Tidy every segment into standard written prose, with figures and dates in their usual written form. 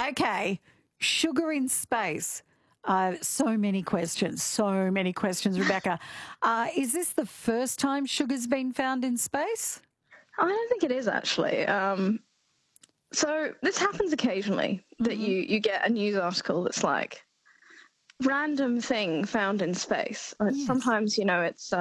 Okay, sugar in space. So many questions, Rebecca. Is this the first time sugar's been found in space? I don't think it is actually. So this happens occasionally that you get a news article that's like random thing found in space. Yes. Sometimes, it's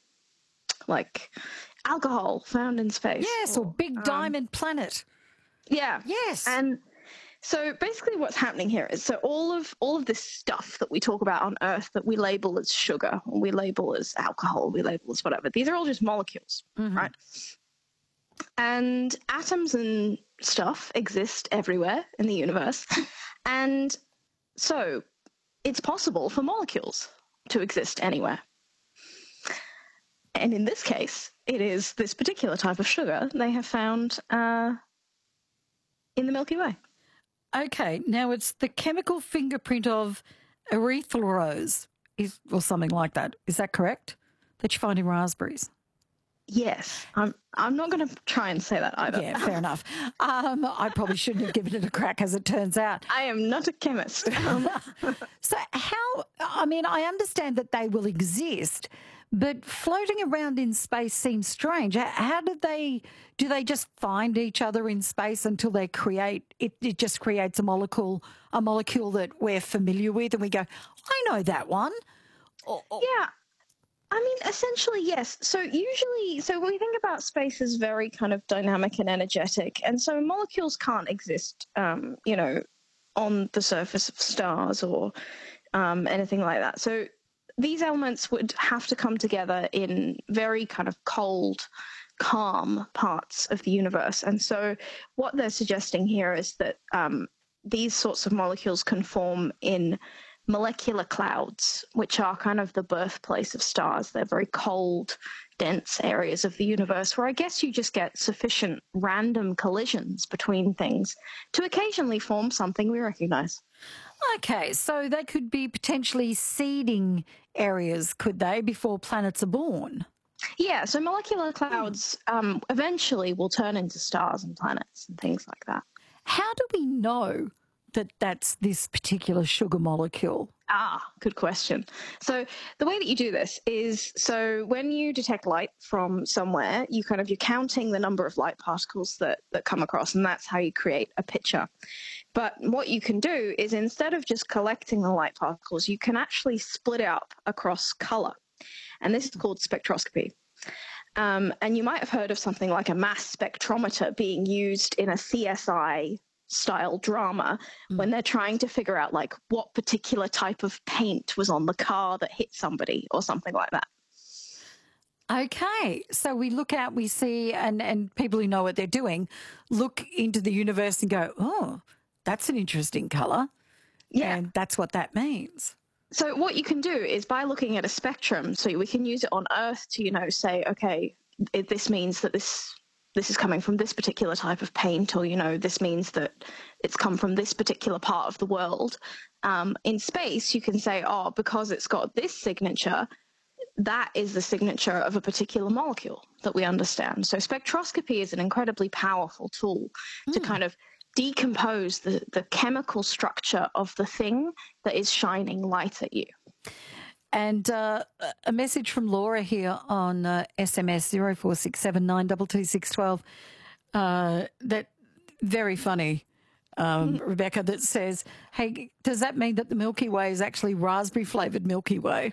like alcohol found in space. Yes, or big diamond planet. Yeah. Yes. And so basically what's happening here is all of this stuff that we talk about on Earth that we label as sugar, or we label as alcohol, we label as whatever, these are all just molecules, right? And atoms and stuff exist everywhere in the universe. And so it's possible for molecules to exist anywhere. And in this case, it is this particular type of sugar they have found in the Milky Way. Okay, now it's the chemical fingerprint of erythrose, or something like that. Is that correct? That you find in raspberries? Yes, I'm not going to try and say that either. Yeah, fair enough. I probably shouldn't have given it a crack, as it turns out. I am not a chemist. So I understand that they will exist, but floating around in space seems strange. How do they just find each other in space until they create, it just creates a molecule that we're familiar with and we go, I know that one. Yeah. I mean, essentially, yes. So when we think about space as very kind of dynamic and energetic, and so molecules can't exist, on the surface of stars or anything like that. So these elements would have to come together in very kind of cold, calm parts of the universe. And so what they're suggesting here is that these sorts of molecules can form in molecular clouds, which are kind of the birthplace of stars. They're very cold, dense areas of the universe where I guess you just get sufficient random collisions between things to occasionally form something we recognize. Okay, so they could be potentially seeding areas, could they, before planets are born? Yeah, so molecular clouds eventually will turn into stars and planets and things like that. How do we know that that's this particular sugar molecule? Good question. So the way that you do this is, so when you detect light from somewhere, you're counting the number of light particles that come across, and that's how you create a picture. But what you can do is, instead of just collecting the light particles, you can actually split out across color. And this is called spectroscopy. And you might have heard of something like a mass spectrometer being used in a CSI style drama when they're trying to figure out like what particular type of paint was on the car that hit somebody or something like that. Okay, so we look out, we see, and people who know what they're doing look into the universe and go, oh, that's an interesting colour. Yeah. And that's what that means. So what you can do is, by looking at a spectrum, so we can use it on Earth to, say, okay, this means that this is coming from this particular type of paint, or, this means that it's come from this particular part of the world. In space, you can say, oh, because it's got this signature, that is the signature of a particular molecule that we understand. So spectroscopy is an incredibly powerful tool to kind of decompose the chemical structure of the thing that is shining light at you. And a message from Laura here on SMS 0467922612. That very funny, Rebecca, that says, hey, does that mean that the Milky Way is actually raspberry-flavoured Milky Way?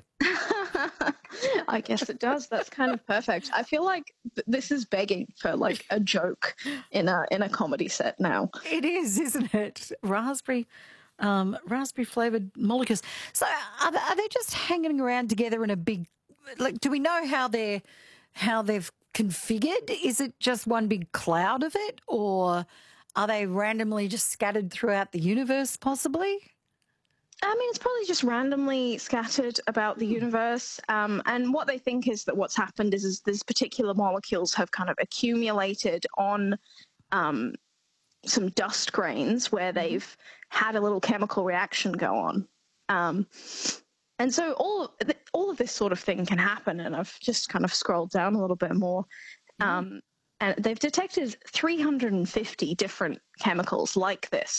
I guess it does. That's kind of perfect. I feel like this is begging for like a joke in a comedy set now. It is, isn't it? Raspberry flavoured molecules. So are they just hanging around together in a big, like, do we know how they've configured? Is it just one big cloud of it, or are they randomly just scattered throughout the universe possibly? I mean, it's probably just randomly scattered about the universe. And what they think is that what's happened is these particular molecules have kind of accumulated on some dust grains where they've had a little chemical reaction go on. And so all of this sort of thing can happen. And I've just kind of scrolled down a little bit more. And they've detected 350 different chemicals like this